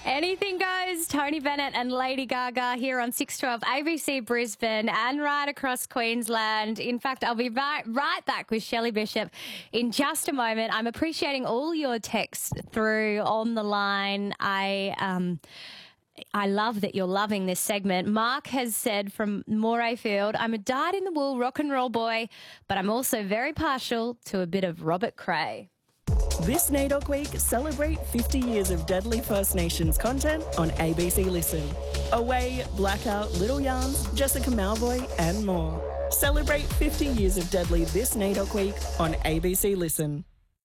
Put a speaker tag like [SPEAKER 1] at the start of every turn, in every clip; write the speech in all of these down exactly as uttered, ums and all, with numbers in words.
[SPEAKER 1] Anything goes. Tony Bennett and Lady Gaga here on six twelve A B C Brisbane and right across Queensland. In fact, I'll be right, right back with Shelley Bishop in just a moment. I'm appreciating all your texts through on the line. I um. I love that you're loving this segment. Mark has said from Morayfield, I'm a dyed-in-the-wool rock and roll boy, but I'm also very partial to a bit of Robert Cray.
[SPEAKER 2] This NAIDOC Week, celebrate fifty years of Deadly First Nations content on A B C Listen. Away, Blackout, Little Yarns, Jessica Malvoy and more. Celebrate fifty years of Deadly this NAIDOC Week on A B C Listen.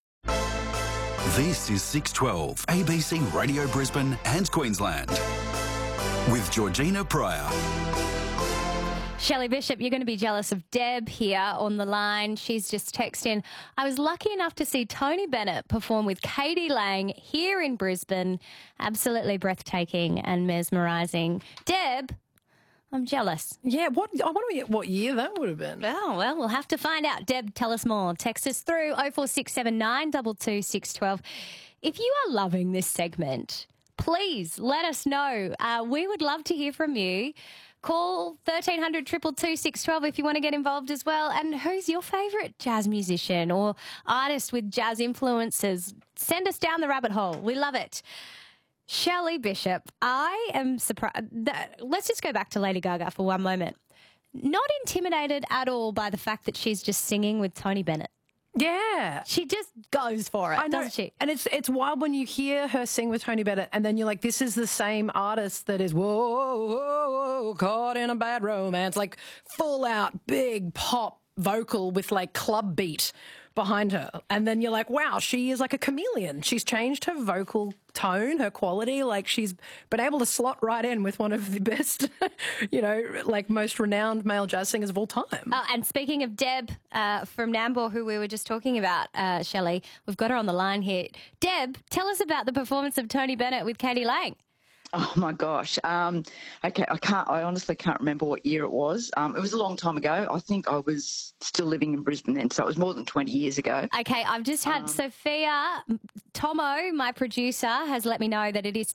[SPEAKER 3] This is six twelve A B C Radio Brisbane and Queensland with Georgina Pryor.
[SPEAKER 1] Shelley Bishop, you're going to be jealous of Deb here on the line. She's just texted in. I was lucky enough to see Tony Bennett perform with Katie Lang here in Brisbane. Absolutely breathtaking and mesmerising. Deb, I'm jealous.
[SPEAKER 4] Yeah, what I wonder what- what year that would have been.
[SPEAKER 1] Oh, well, we'll have to find out. Deb, tell us more. Text us through oh four six seven nine two two six one two. If you are loving this segment, please let us know. Uh, we would love to hear from you. Call thirteen hundred, two two two, six one two if you want to get involved as well. And who's your favourite jazz musician or artist with jazz influences? Send us down the rabbit hole. We love it. Shelley Bishop, I am surprised. Let's just go back to Lady Gaga for one moment. Not intimidated at all by the fact that she's just singing with Tony Bennett.
[SPEAKER 4] Yeah.
[SPEAKER 1] She just goes for it,
[SPEAKER 4] I know.
[SPEAKER 1] doesn't she?
[SPEAKER 4] And it's it's wild when you hear her sing with Tony Bennett and then you're like, this is the same artist that is, whoa, whoa, whoa, caught in a bad romance, like full out big pop vocal with like club beat behind her. And then you're like, wow, she is like a chameleon. She's changed her vocal tone, her quality. Like she's been able to slot right in with one of the best, you know, like most renowned male jazz singers of all time.
[SPEAKER 1] Oh, and speaking of Deb uh, from Nambour, who we were just talking about, uh, Shelley, we've got her on the line here. Deb, tell us about the performance of Tony Bennett with Katie Lang.
[SPEAKER 5] Oh my gosh. Um, okay, I can't. I honestly can't remember what year it was. Um, it was a long time ago. I think I was still living in Brisbane then, so it was more than twenty years ago.
[SPEAKER 1] Okay, I've just had
[SPEAKER 5] Um,
[SPEAKER 1] Sophia Tomo, my producer, has let me know that it is